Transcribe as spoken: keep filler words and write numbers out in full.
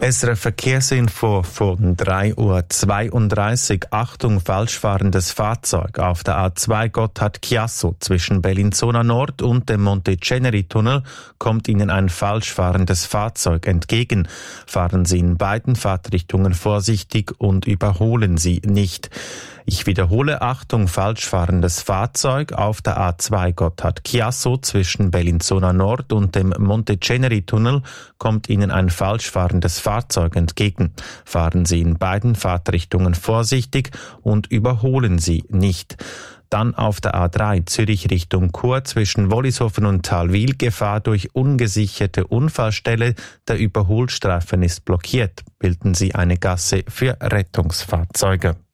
S R F Verkehrsinfo von drei Uhr zweiunddreißig. Achtung, falsch fahrendes Fahrzeug auf der A zwei Gotthard-Chiasso zwischen Bellinzona Nord und dem Monteceneri-Tunnel kommt Ihnen ein falsch fahrendes Fahrzeug entgegen. Fahren Sie in beiden Fahrtrichtungen vorsichtig und überholen Sie nicht. Ich wiederhole, Achtung, falsch fahrendes Fahrzeug auf der A zwei Gotthard-Chiasso zwischen Bellinzona Nord und dem Monteceneri-Tunnel kommt Ihnen ein falsch fahrendes Fahrzeug entgegen. Fahren Sie in beiden Fahrtrichtungen vorsichtig und überholen Sie nicht. Dann auf der A drei Zürich Richtung Chur zwischen Wollishofen und Thalwil Gefahr durch ungesicherte Unfallstelle. Der Überholstreifen ist blockiert. Bilden Sie eine Gasse für Rettungsfahrzeuge.